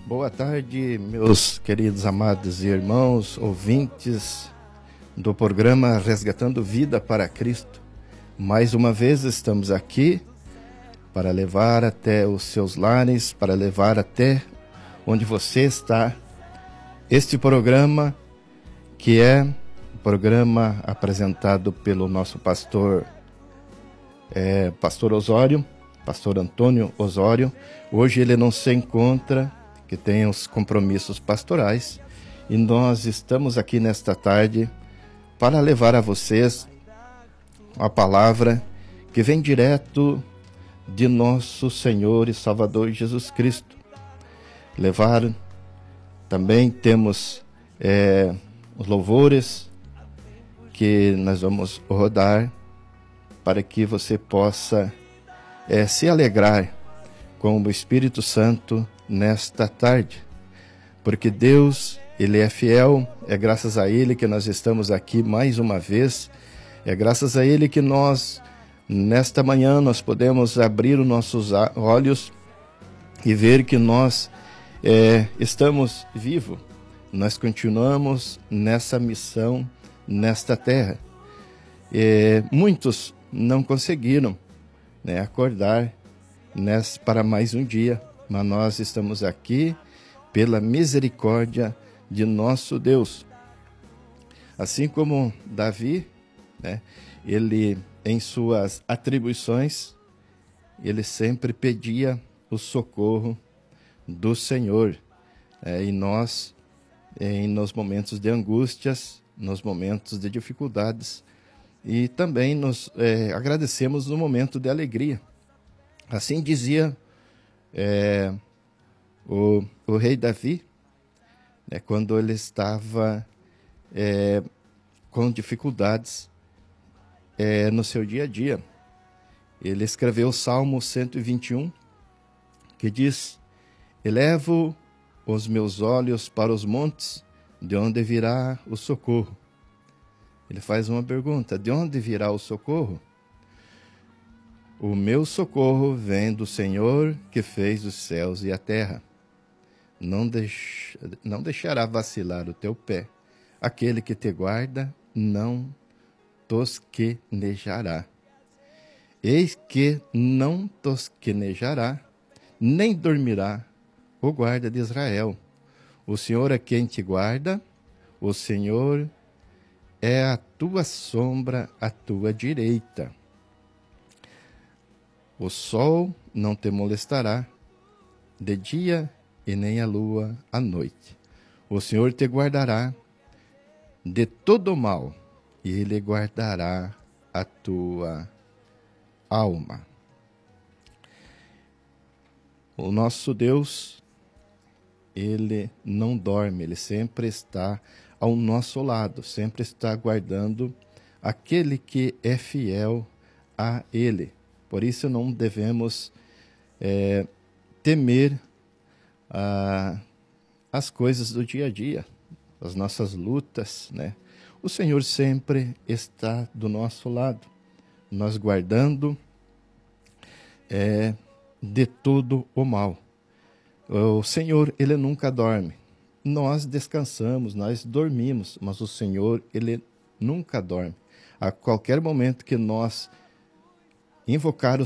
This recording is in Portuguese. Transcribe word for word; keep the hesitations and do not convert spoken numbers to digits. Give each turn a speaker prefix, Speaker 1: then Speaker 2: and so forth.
Speaker 1: Boa tarde, meus queridos amados irmãos, ouvintes do programa Resgatando Vida para Cristo. Mais uma vez estamos aqui para levar até os seus lares, para levar até onde você está, este programa que é o programa apresentado pelo nosso pastor, é, pastor Osório, pastor Antônio Osório. Hoje ele não se encontra, que tem os compromissos pastorais, e nós estamos aqui nesta tarde para levar a vocês a palavra que vem direto de nosso Senhor e Salvador Jesus Cristo. Levar, também temos é, os louvores que nós vamos rodar para que você possa é, se alegrar com o Espírito Santo nesta tarde, porque Deus, Ele é fiel, é graças a Ele que nós estamos aqui mais uma vez, é graças a Ele que nós, nesta manhã, nós podemos abrir os nossos olhos e ver que nós é, estamos vivos, nós continuamos nessa missão, nesta terra. É, muitos não conseguiram, né, acordar nessa, para mais um dia, mas nós estamos aqui pela misericórdia de nosso Deus. Assim como Davi, né, ele em suas atribuições, ele sempre pedia o socorro do Senhor. É, e nós, em, nos momentos de angústias, nos momentos de dificuldades, e também nos é, agradecemos no momento de alegria. Assim dizia É, o, o rei Davi, né, quando ele estava é, com dificuldades é, no seu dia a dia. Ele escreveu o Salmo cento e vinte e um, que diz: elevo os meus olhos para os montes, de onde virá o socorro. Ele faz uma pergunta: de onde virá o socorro? O meu socorro vem do Senhor que fez os céus e a terra. Não, deix... não deixará vacilar o teu pé. Aquele que te guarda não tosquenejará. Eis que não tosquenejará, nem dormirá o guarda de Israel. O Senhor é quem te guarda, o Senhor é a tua sombra à tua direita. O sol não te molestará de dia e nem a lua à noite. O Senhor te guardará de todo o mal e Ele guardará a tua alma. O nosso Deus, Ele não dorme, Ele sempre está ao nosso lado, sempre está guardando aquele que é fiel a Ele. Por isso não devemos é, temer ah, as coisas do dia a dia, as nossas lutas, né? O Senhor sempre está do nosso lado, nos guardando é, de todo o mal. O Senhor, Ele nunca dorme. Nós descansamos, nós dormimos, mas o Senhor, Ele nunca dorme. A qualquer momento que nós invocar